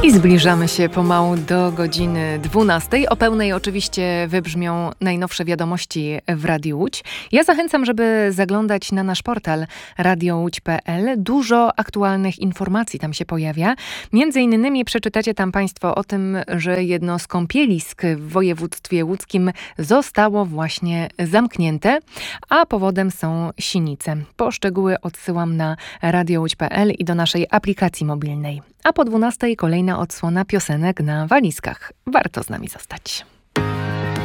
I zbliżamy się pomału do godziny 12. O pełnej oczywiście wybrzmią najnowsze wiadomości w Radiu Łódź. Ja zachęcam, żeby zaglądać na nasz portal radiołódź.pl. Dużo aktualnych informacji tam się pojawia. Między innymi przeczytacie tam Państwo o tym, że jedno z kąpielisk w województwie łódzkim zostało właśnie zamknięte, a powodem są sinice. Po szczegóły odsyłam na radiołódź.pl i do naszej aplikacji mobilnej. A po 12 kolejna odsłona piosenek na walizkach. Warto z nami zostać.